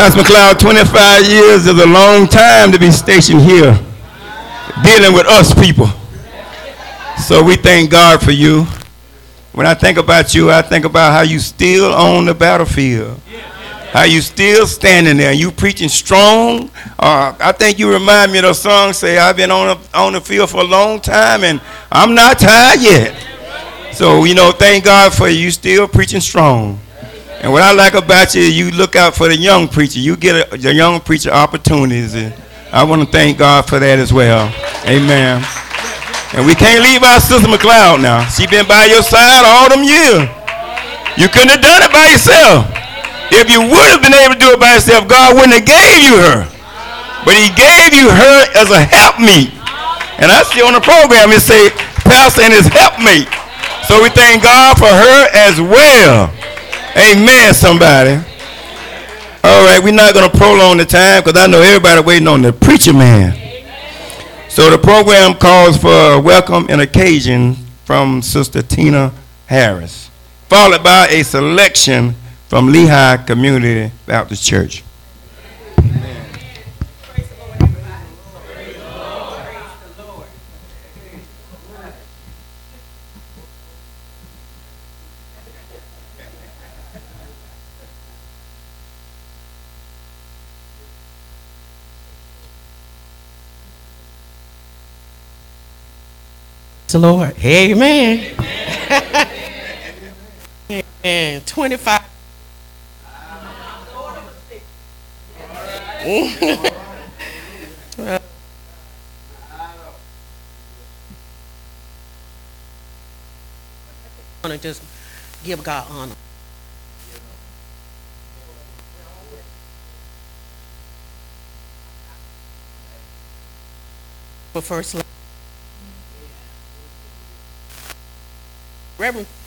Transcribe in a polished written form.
Pastor McLeod, 25 years is a long time to be stationed here, dealing with us people. So we thank God for you. When I think about you, I think about how you still on the battlefield. How you still standing there. You preaching strong. I think you remind me of the song, say, I've been on the field for a long time and I'm not tired yet. So, thank God for you still preaching strong. And what I like about you, you look out for the young preacher. You get the young preacher opportunities. And I want to thank God for that as well. Amen. And we can't leave our sister McLeod now. She been by your side all them years. You couldn't have done it by yourself. If you would have been able to do it by yourself, God wouldn't have gave you her. But he gave you her as a helpmeet. And I see on the program it say, Pastor and his helpmate. So we thank God for her as well. Amen, somebody. All right, we're not going to prolong the time because I know everybody waiting on the preacher man. So the program calls for a welcome and occasion from Sister Tina Harris, followed by a selection from Lehigh Community Baptist Church. Amen. Praise the Lord, everybody. Praise the Lord. Praise the Lord. The Lord. Amen. Amen. 25. Well, I want to just give God honor. But first, Reverend